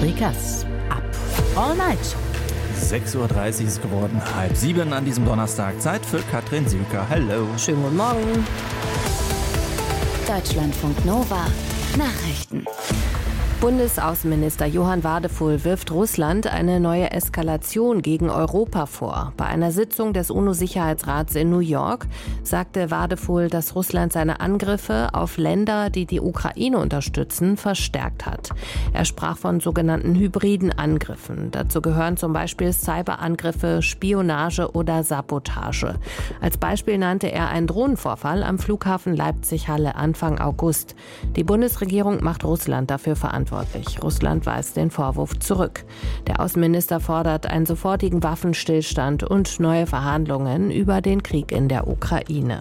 Rikas ab. All night. 6.30 Uhr ist es geworden, 6:30 an diesem Donnerstag. Zeit für Katrin Süker. Hallo. Schönen guten Morgen. Deutschlandfunk Nova Nachrichten. Bundesaußenminister Johann Wadephul wirft Russland eine neue Eskalation gegen Europa vor. Bei einer Sitzung des UNO-Sicherheitsrats in New York sagte Wadephul, dass Russland seine Angriffe auf Länder, die die Ukraine unterstützen, verstärkt hat. Er sprach von sogenannten hybriden Angriffen. Dazu gehören zum Beispiel Cyberangriffe, Spionage oder Sabotage. Als Beispiel nannte er einen Drohnenvorfall am Flughafen Leipzig-Halle Anfang August. Die Bundesregierung macht Russland dafür verantwortlich. Russland weist den Vorwurf zurück. Der Außenminister fordert einen sofortigen Waffenstillstand und neue Verhandlungen über den Krieg in der Ukraine.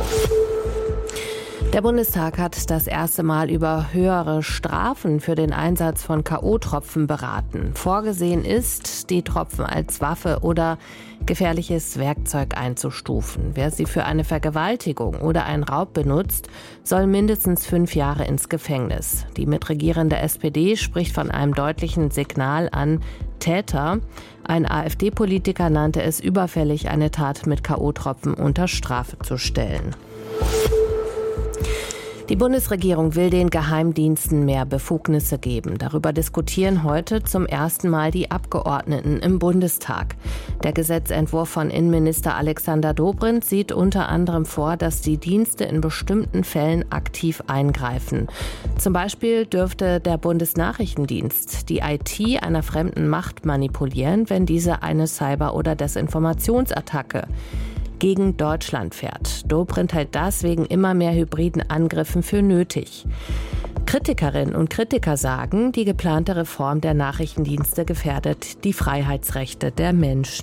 Der Bundestag hat das erste Mal über höhere Strafen für den Einsatz von K.O.-Tropfen beraten. Vorgesehen ist, die Tropfen als Waffe oder gefährliches Werkzeug einzustufen. Wer sie für eine Vergewaltigung oder einen Raub benutzt, soll mindestens 5 Jahre ins Gefängnis. Die mitregierende SPD spricht von einem deutlichen Signal an Täter. Ein AfD-Politiker nannte es überfällig, eine Tat mit K.O.-Tropfen unter Strafe zu stellen. Die Bundesregierung will den Geheimdiensten mehr Befugnisse geben. Darüber diskutieren heute zum ersten Mal die Abgeordneten im Bundestag. Der Gesetzentwurf von Innenminister Alexander Dobrindt sieht unter anderem vor, dass die Dienste in bestimmten Fällen aktiv eingreifen. Zum Beispiel dürfte der Bundesnachrichtendienst die IT einer fremden Macht manipulieren, wenn diese eine Cyber- oder Desinformationsattacke gegen Deutschland fährt. Dobrindt hält das wegen immer mehr hybriden Angriffen für nötig. Kritikerinnen und Kritiker sagen, die geplante Reform der Nachrichtendienste gefährdet die Freiheitsrechte der Menschen.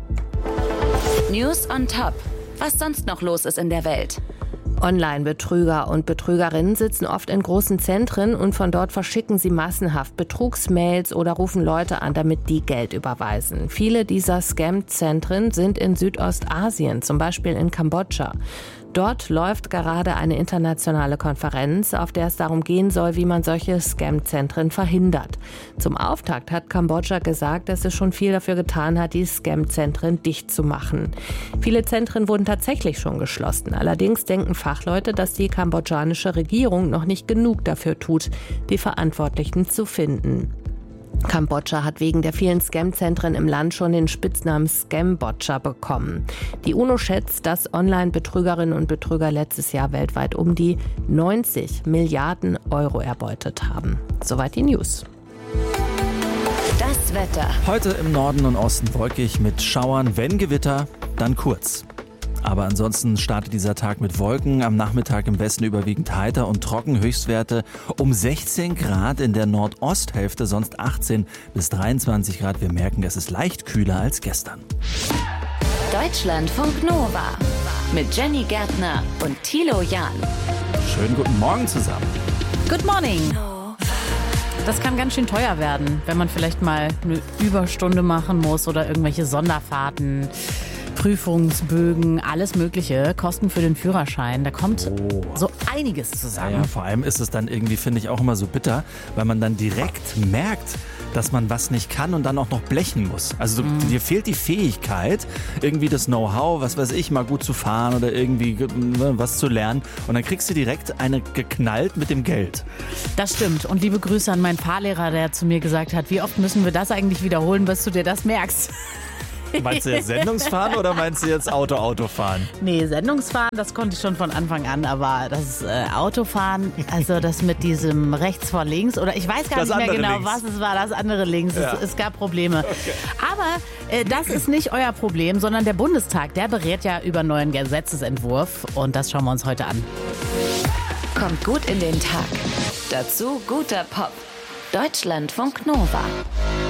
News on Top. Was sonst noch los ist in der Welt? Online-Betrüger und Betrügerinnen sitzen oft in großen Zentren und von dort verschicken sie massenhaft Betrugsmails oder rufen Leute an, damit die Geld überweisen. Viele dieser Scam-Zentren sind in Südostasien, zum Beispiel in Kambodscha. Dort läuft gerade eine internationale Konferenz, auf der es darum gehen soll, wie man solche Scam-Zentren verhindert. Zum Auftakt hat Kambodscha gesagt, dass es schon viel dafür getan hat, die Scam-Zentren dicht zu machen. Viele Zentren wurden tatsächlich schon geschlossen. Allerdings denken Fachleute, dass die kambodschanische Regierung noch nicht genug dafür tut, die Verantwortlichen zu finden. Kambodscha hat wegen der vielen Scam-Zentren im Land schon den Spitznamen Scambodscha bekommen. Die UNO schätzt, dass Online-Betrügerinnen und Betrüger letztes Jahr weltweit um die 90 Milliarden Euro erbeutet haben. Soweit die News. Das Wetter. Heute im Norden und Osten wolkig mit Schauern, wenn Gewitter, dann kurz. Aber ansonsten startet dieser Tag mit Wolken. Am Nachmittag im Westen überwiegend heiter und trocken. Höchstwerte um 16 Grad in der Nordosthälfte, sonst 18 bis 23 Grad. Wir merken, es ist leicht kühler als gestern. Deutschlandfunk Nova mit Jenny Gärtner und Thilo Jahn. Schönen guten Morgen zusammen. Good morning. Das kann ganz schön teuer werden, wenn man vielleicht mal eine Überstunde machen muss oder irgendwelche Sonderfahrten. Prüfungsbögen, alles Mögliche, Kosten für den Führerschein. Da kommt so einiges zusammen. Ja, vor allem ist es dann irgendwie, finde ich, auch immer so bitter, weil man dann direkt merkt, dass man was nicht kann und dann auch noch blechen muss. Also dir fehlt die Fähigkeit, irgendwie das Know-how, was weiß ich, mal gut zu fahren oder irgendwie was zu lernen. Und dann kriegst du direkt eine geknallt mit dem Geld. Das stimmt. Und liebe Grüße an meinen Fahrlehrer, der zu mir gesagt hat, wie oft müssen wir das eigentlich wiederholen, bis du dir das merkst? Meinst du jetzt Sendungsfahren oder meinst du jetzt Autofahren? Nee, Sendungsfahren, das konnte ich schon von Anfang an, aber das Autofahren, also das mit diesem rechts vor links oder ich weiß gar nicht mehr genau, links. Was es war, das andere links. Ja. Es gab Probleme. Okay. Aber das ist nicht euer Problem, sondern der Bundestag, der berät ja über einen neuen Gesetzesentwurf und das schauen wir uns heute an. Kommt gut in den Tag. Dazu guter Pop. Deutschlandfunk Nova.